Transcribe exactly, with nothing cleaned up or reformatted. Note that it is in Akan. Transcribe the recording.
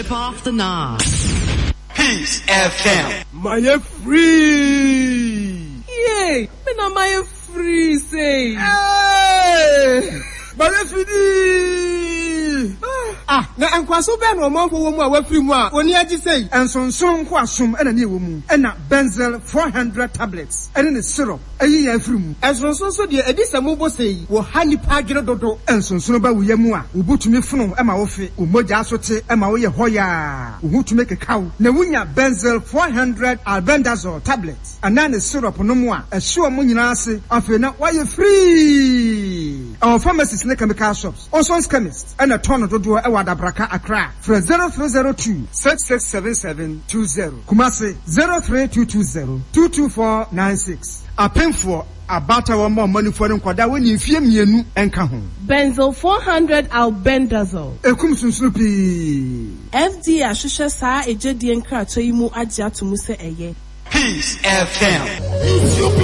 Slip off the knob. Peace F M. My free. Yay! Me na my free say. Hey! My free. Ah, na ankwaso be no manfo wo mu a wafiri mu a oni agi sei ensonson nko asom ena ne wo mu ena benzel four hundred tablets ena ne syrup ayi ya afiri mu ensonson so de edisamo bo sei wo hani pagire dodo ensonson ba wo yamu a ubutumi funu ema wo fe umoja asote ema wo ye hoya uhutume kekaw na wunya benzel four hundred albendazole tablets ana ne syrup no mu a ehwe mo nyina ase afi na wa ye free our pharmacies ne chemical shops Oson's chemist ena tono dodo Wadabraka Accra from zero three zero two six six seven seven two zero Kumasi zero three two two zero two two four nine six Apemfo abata wa mo money for nkwada woni mfie mienu enka ho Benzel four hundred albendazole ekum sunsunu pi F D A hwehwe saa ejedi enkrato yi mu agye atomu se eye Peace F M.